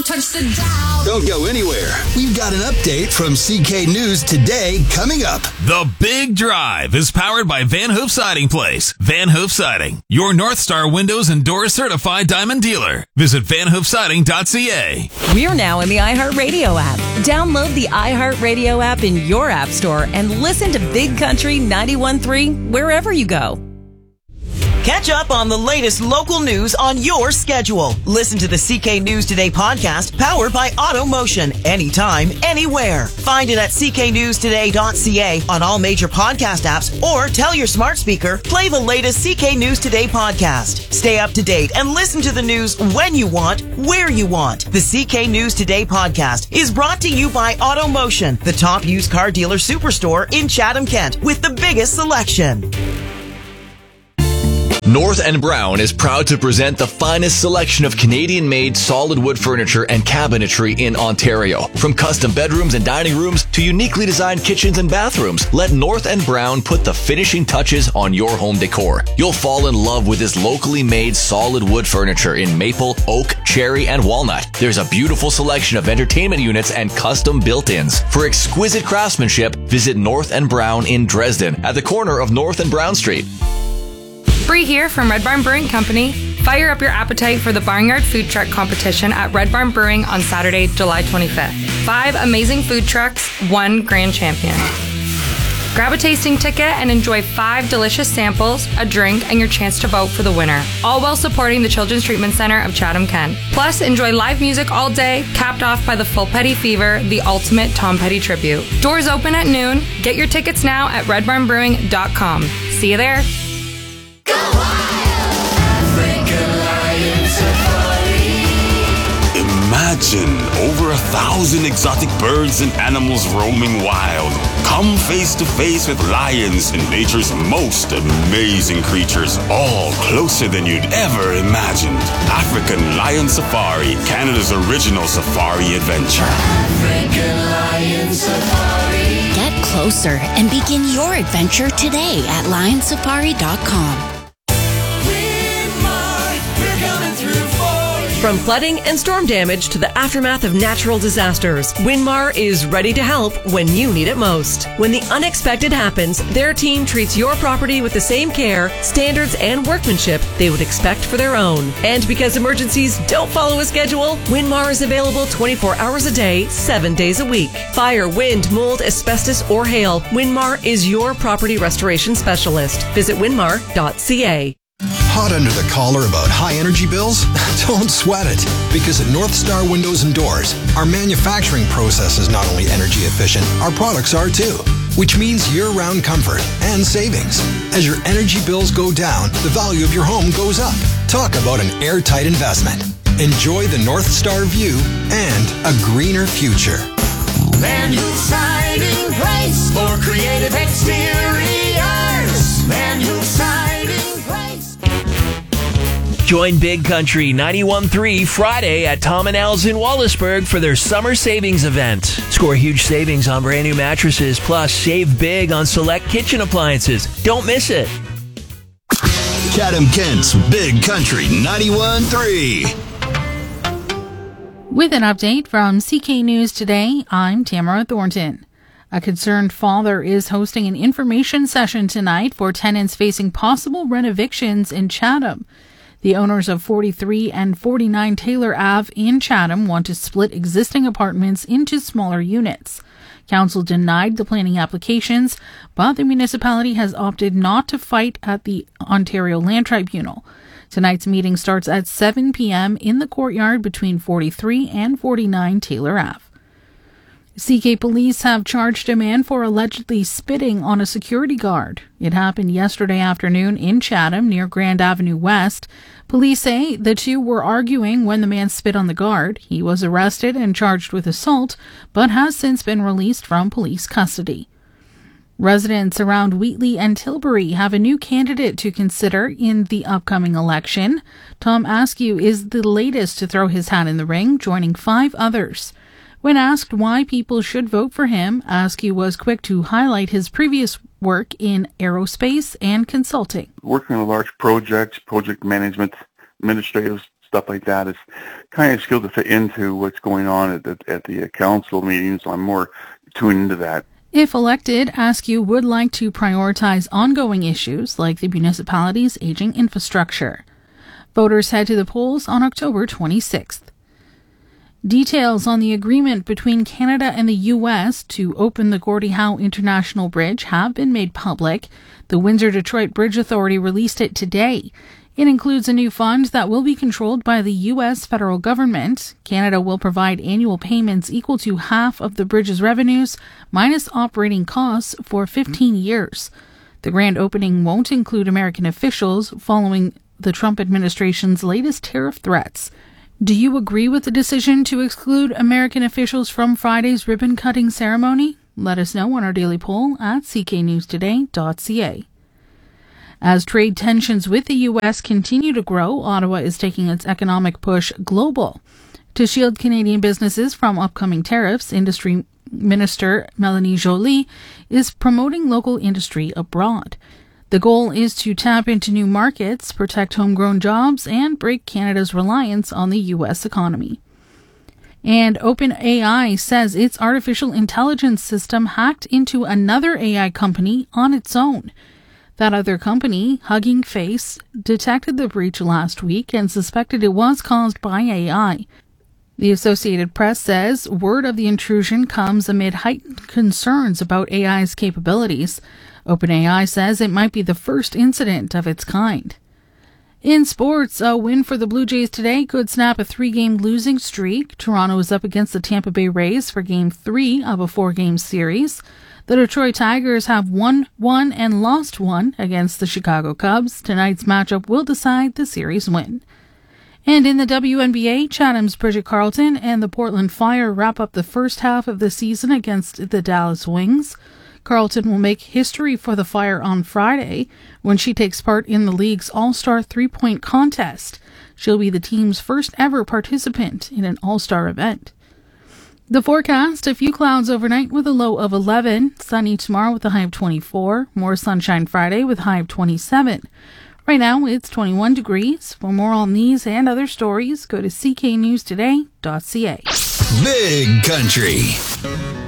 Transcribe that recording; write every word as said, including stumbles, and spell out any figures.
Don't touch the dial. Don't go anywhere. We've got an update from C K News Today coming up. The Big Drive is powered by Van Hoof Siding Place. Van Hoof Siding, your North Star Windows and Doors certified diamond dealer. Visit van hoof siding dot c a. We're now in the iHeartRadio app. Download the iHeartRadio app in your app store and listen to Big Country ninety-one point three wherever you go. Catch up on the latest local news on your schedule. Listen to the C K News Today podcast powered by AutoMotion anytime, anywhere. Find it at c k news today dot c a on all major podcast apps or tell your smart speaker, play the latest C K News Today podcast. Stay up to date and listen to the news when you want, where you want. The C K News Today podcast is brought to you by AutoMotion, the top used car dealer superstore in Chatham, Kent, with the biggest selection. North and Brown is proud to present the finest selection of Canadian-made solid wood furniture and cabinetry in Ontario. From custom bedrooms and dining rooms to uniquely designed kitchens and bathrooms, let North and Brown put the finishing touches on your home decor. You'll fall in love with this locally made solid wood furniture in maple, oak, cherry, and walnut. There's a beautiful selection of entertainment units and custom built-ins. For exquisite craftsmanship, visit North and Brown in Dresden at the corner of North and Brown Street. Bree here from Red Barn Brewing Company. Fire up your appetite for the Barnyard Food Truck Competition at Red Barn Brewing on Saturday, July twenty-fifth. Five amazing food trucks, one grand champion. Grab a tasting ticket and enjoy five delicious samples, a drink, and your chance to vote for the winner. All while supporting the Children's Treatment Center of Chatham, Kent. Plus, enjoy live music all day, capped off by the Full Petty Fever, the ultimate Tom Petty tribute. Doors open at noon. Get your tickets now at red barn brewing dot com. See you there. Imagine over a thousand exotic birds and animals roaming wild. Come face to face with lions and nature's most amazing creatures, all closer than you'd ever imagined. African Lion Safari, Canada's original safari adventure. African Lion Safari. Get closer and begin your adventure today at lion safari dot com. From flooding and storm damage to the aftermath of natural disasters, Winmar is ready to help when you need it most. When the unexpected happens, their team treats your property with the same care, standards, and workmanship they would expect for their own. And because emergencies don't follow a schedule, Winmar is available twenty-four hours a day, seven days a week. Fire, wind, mold, asbestos, or hail, Winmar is your property restoration specialist. Visit winmar dot c a. Hot under the collar about high energy bills? Don't sweat it, because at North Star Windows and Doors, our manufacturing process is not only energy efficient, our products are too, which means year-round comfort and savings. As your energy bills go down, the value of your home goes up. Talk about an airtight investment. Enjoy the North Star view and a greener future. Van Hoof Siding Place for creative exteriors. Van Hoof Siding Place. Join Big Country ninety-one point three Friday at Tom and Al's in Wallaceburg for their summer savings event. Score huge savings on brand new mattresses, plus save big on select kitchen appliances. Don't miss it. Chatham Kent's Big Country ninety-one point three. With an update from C K News Today, I'm Tamara Thornton. A concerned father is hosting an information session tonight for tenants facing possible renovictions in Chatham. The owners of forty-three and forty-nine Taylor Avenue in Chatham want to split existing apartments into smaller units. Council denied the planning applications, but the municipality has opted not to fight at the Ontario Land Tribunal. Tonight's meeting starts at seven p.m. in the courtyard between forty-three and forty-nine Taylor Avenue. C K police have charged a man for allegedly spitting on a security guard. It happened yesterday afternoon in Chatham near Grand Avenue West. Police say the two were arguing when the man spit on the guard. He was arrested and charged with assault, but has since been released from police custody. Residents around Wheatley and Tilbury have a new candidate to consider in the upcoming election. Tom Askew is the latest to throw his hat in the ring, joining five others. When asked why people should vote for him, Askew was quick to highlight his previous work in aerospace and consulting. Working on large projects, project management, administrative stuff like that is kind of skilled to fit into what's going on at the, at the council meetings. I'm more tuned into that. If elected, Askew would like to prioritize ongoing issues like the municipality's aging infrastructure. Voters head to the polls on October twenty-sixth. Details on the agreement between Canada and the U S to open the Gordie Howe International Bridge have been made public. The Windsor-Detroit Bridge Authority released it today. It includes a new fund that will be controlled by the U S federal government. Canada will provide annual payments equal to half of the bridge's revenues, minus operating costs, for fifteen years. The grand opening won't include American officials following the Trump administration's latest tariff threats. Do you agree with the decision to exclude American officials from Friday's ribbon-cutting ceremony? Let us know on our daily poll at c k news today dot c a. As trade tensions with the U S continue to grow, Ottawa is taking its economic push global. To shield Canadian businesses from upcoming tariffs, Industry Minister Melanie Joly is promoting local industry abroad. The goal is to tap into new markets, protect homegrown jobs, and break Canada's reliance on the U S economy. And OpenAI says its artificial intelligence system hacked into another A I company on its own. That other company, Hugging Face, detected the breach last week and suspected it was caused by A I. The Associated Press says word of the intrusion comes amid heightened concerns about A I's capabilities. OpenAI says it might be the first incident of its kind. In sports, a win for the Blue Jays today could snap a three-game losing streak. Toronto is up against the Tampa Bay Rays for Game three of a four-game series. The Detroit Tigers have won one and lost one against the Chicago Cubs. Tonight's matchup will decide the series win. And in the W N B A, Chatham's Bridget Carleton and the Portland Fire wrap up the first half of the season against the Dallas Wings. Carleton will make history for the Fire on Friday when she takes part in the league's All-Star three-point contest. She'll be the team's first ever participant in an All-Star event. The forecast, a few clouds overnight with a low of eleven. Sunny tomorrow with a high of twenty-four. More sunshine Friday with a high of twenty-seven. Right now, it's twenty-one degrees. For more on these and other stories, go to c k news today dot c a. Big Country.